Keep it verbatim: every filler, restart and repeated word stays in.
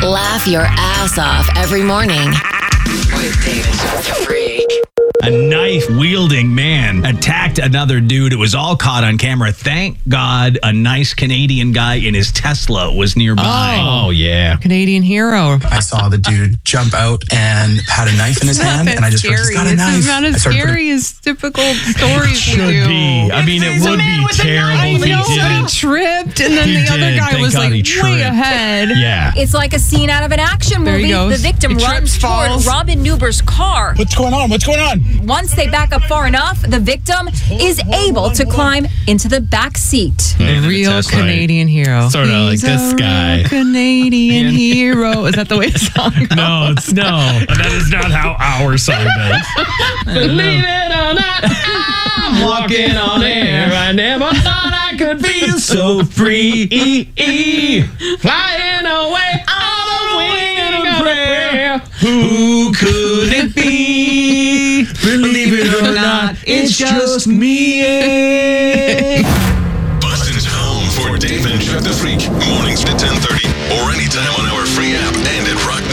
Laugh your ass off every morning with Dave and Jeff the Freak. A knife-wielding man attacked another dude. It was all caught on camera. Thank God a nice Canadian guy in his Tesla was nearby. Oh, yeah. Canadian hero. I saw the dude jump out and had a knife in his hand, and I just heard, he's got a This knife. is not as I started scary as typical stories Should we do. be. I mean, it It's a would man be with a terrible knife. if he I know, but he didn't. tripped, and then He the other did. guy Thank was God like he way tripped. ahead. Yeah. It's like a scene out of an action There he movie. goes. The victim He runs trips, toward falls. Robin Newber's car. What's going on? What's going on? Once they back up far enough, the victim is able to climb into the back seat. A real Canadian hero. Sort of like He's this a guy. real Canadian hero. Is that the way the song goes? No, it's no. That is not how our song goes. Believe it or not, I'm walking on air. I never thought I could feel so free. Flying away on a wing of prayer. Who could it be? Believe it or not, it's just me. Boston's home for Dave and Jeff the Freak. Mornings at ten thirty or anytime on our free app and at rock